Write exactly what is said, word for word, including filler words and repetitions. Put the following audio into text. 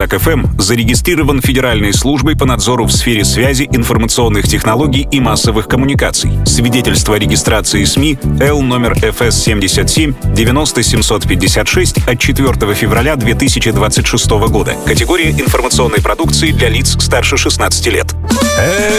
Спартак эф эм зарегистрирован Федеральной службой по надзору в сфере связи, информационных технологий и массовых коммуникаций. Свидетельство о регистрации СМИ Л номер эф эс семьдесят семь девяносто семьсот пятьдесят шесть от четвёртого февраля две тысячи двадцать шестого года. Категория информационной продукции для лиц старше шестнадцати лет.